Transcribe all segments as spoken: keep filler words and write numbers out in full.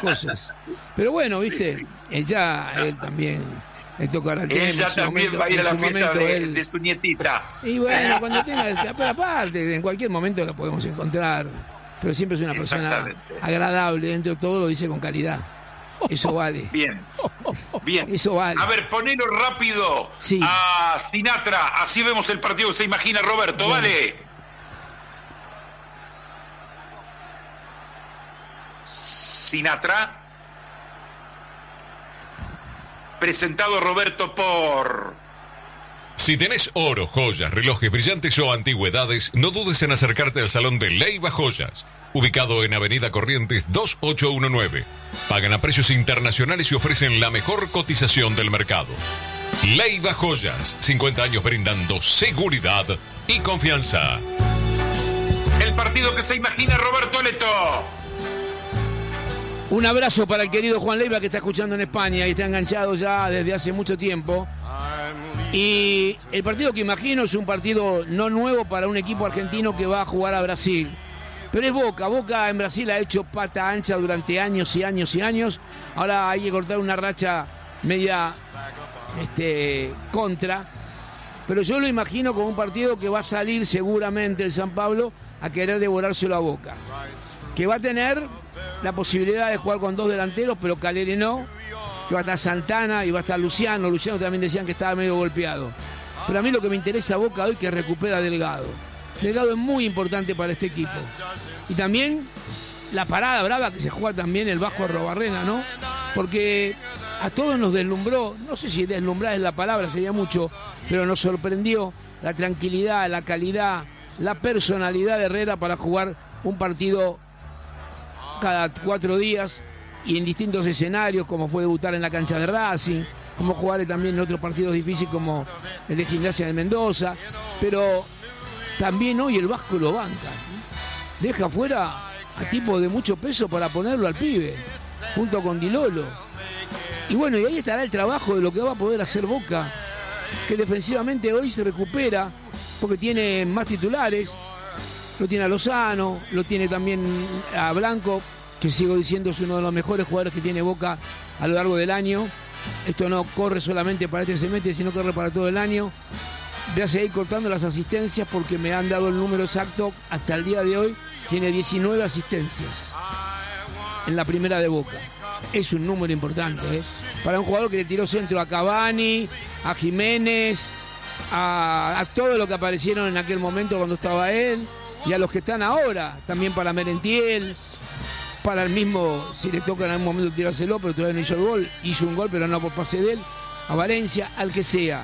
cosas. Pero bueno, viste, Sí, sí. Él ya, él también le tocará el Él ya también momento, va a ir a en la su fiesta momento, de, él- de su nietita. Y bueno, cuando tenga, pero aparte, en cualquier momento lo podemos encontrar. Pero siempre es una persona Exactamente. agradable, dentro de todo lo dice con calidad. Eso vale. Bien, bien. Eso vale. A ver, ponelo rápido Sí. a Sinatra. Así vemos el partido que se imagina Roberto. Bien. Vale. Sinatra. Presentado Roberto por... Si tenés oro, joyas, relojes brillantes o antigüedades, no dudes en acercarte al salón de Leiva Joyas, ubicado en Avenida Corrientes dos ocho uno nueve. Pagan a precios internacionales y ofrecen la mejor cotización del mercado. Leiva Joyas, cincuenta años brindando seguridad y confianza. El partido que se imagina Roberto Leto. Un abrazo para el querido Juan Leiva, que está escuchando en España y está enganchado ya desde hace mucho tiempo. Y el partido que imagino es un partido no nuevo para un equipo argentino que va a jugar a Brasil. Pero es Boca. Boca en Brasil ha hecho pata ancha durante años y años y años. Ahora hay que cortar una racha media este, contra. Pero yo lo imagino como un partido que va a salir seguramente el San Pablo a querer devorárselo a Boca. Que va a tener la posibilidad de jugar con dos delanteros, pero Caleri no. Que va a estar Santana y va a estar Luciano. Luciano también decían que estaba medio golpeado. Pero a mí lo que me interesa a Boca hoy es que recupera a Delgado. Delgado es muy importante para este equipo. Y también la parada brava que se juega también el Vasco Arrobarrena, ¿no? Porque a todos nos deslumbró, no sé si deslumbrar es la palabra, sería mucho, pero nos sorprendió la tranquilidad, la calidad, la personalidad de Herrera para jugar un partido cada cuatro días y en distintos escenarios, como fue debutar en la cancha de Racing, como jugar también en otros partidos difíciles como el de Gimnasia de Mendoza, pero también hoy el Vasco lo banca. Deja fuera a tipos de mucho peso para ponerlo al pibe, junto con Di Lolo. Y bueno, y ahí estará el trabajo de lo que va a poder hacer Boca, que defensivamente hoy se recupera, porque tiene más titulares, lo tiene a Lozano, lo tiene también a Blanco, que sigo diciendo es uno de los mejores jugadores que tiene Boca a lo largo del año. Esto no corre solamente para este semestre, sino corre para todo el año. Voy a seguir cortando las asistencias porque me han dado el número exacto. Hasta el día de hoy tiene diecinueve asistencias en la primera de Boca. Es un número importante, ¿eh? Para un jugador que le tiró centro a Cavani, a Jiménez, a, a todo lo que aparecieron en aquel momento cuando estaba él, y a los que están ahora, también para Merentiel, para el mismo, si le toca en algún momento tirárselo, pero todavía no hizo el gol, hizo un gol pero no por pase de él, a Valencia, al que sea.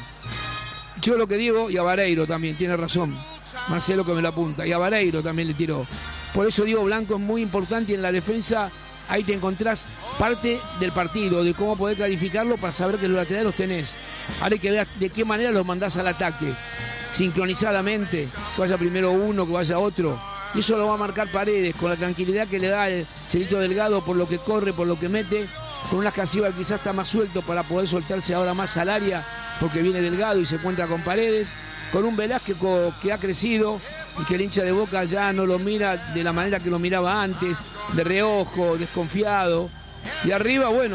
Yo lo que digo, y a Vareiro también, tiene razón, Marcelo que me lo apunta, y a Vareiro también le tiró. Por eso digo, Blanco es muy importante y en la defensa ahí te encontrás parte del partido, de cómo poder clarificarlo para saber que los laterales los tenés. Ahora hay que ver de qué manera los mandás al ataque, sincronizadamente, que vaya primero uno, que vaya otro. Y eso lo va a marcar Paredes, con la tranquilidad que le da el Chelito Delgado por lo que corre, por lo que mete, con una Casíbal quizás está más suelto para poder soltarse ahora más al área, porque viene Delgado y se encuentra con Paredes, con un Velázquez que ha crecido y que el hincha de Boca ya no lo mira de la manera que lo miraba antes, de reojo, desconfiado. Y arriba, bueno,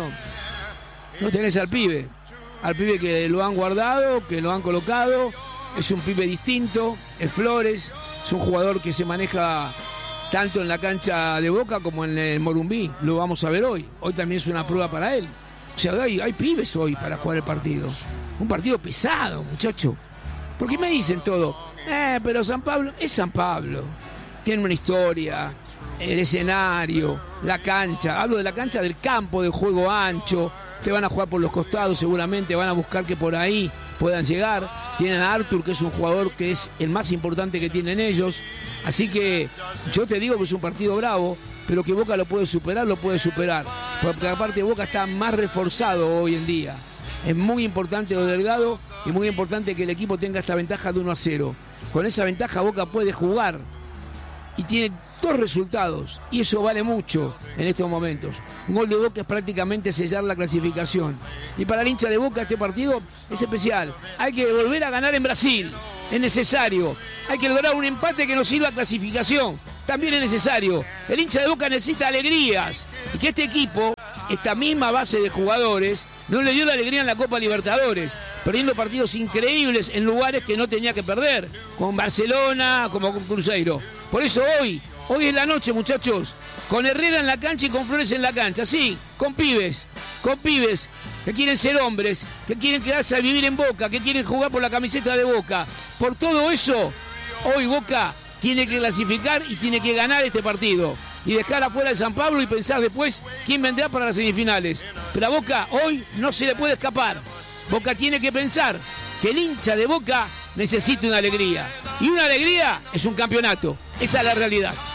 no tenés al pibe, al pibe que lo han guardado, que lo han colocado, es un pibe distinto, es Flores, es un jugador que se maneja tanto en la cancha de Boca como en el Morumbí, lo vamos a ver hoy, hoy también es una prueba para él. O sea, hay, hay pibes hoy para jugar el partido, un partido pesado, muchacho. Porque me dicen todo, eh, pero San Pablo es San Pablo, tiene una historia, el escenario, la cancha, hablo de la cancha del campo, de juego ancho, te van a jugar por los costados seguramente, van a buscar que por ahí puedan llegar, tienen a Arthur que es un jugador que es el más importante que tienen ellos, así que yo te digo que es un partido bravo, pero que Boca lo puede superar, lo puede superar, porque aparte Boca está más reforzado hoy en día. Es muy importante lo Delgado y muy importante que el equipo tenga esta ventaja de uno a cero. Con esa ventaja Boca puede jugar y tiene dos resultados y eso vale mucho en estos momentos. Un gol de Boca es prácticamente sellar la clasificación. Y para el hincha de Boca este partido es especial. Hay que volver a ganar en Brasil. es necesario. Hay que lograr un empate que nos sirva a clasificación. También es necesario. El hincha de Boca necesita alegrías. Y que este equipo, esta misma base de jugadores, no le dio la alegría en la Copa Libertadores, perdiendo partidos increíbles en lugares que no tenía que perder, con Barcelona, como con Cruzeiro. Por eso hoy, hoy es la noche, muchachos, con Herrera en la cancha y con Flores en la cancha. Sí, con pibes, con pibes que quieren ser hombres, que quieren quedarse a vivir en Boca, que quieren jugar por la camiseta de Boca. Por todo eso, hoy Boca tiene que clasificar y tiene que ganar este partido y dejar afuera de San Pablo y pensar después quién vendrá para las semifinales. Pero a Boca hoy no se le puede escapar. Boca tiene que pensar que el hincha de Boca necesita una alegría. Y una alegría es un campeonato. Esa es la realidad.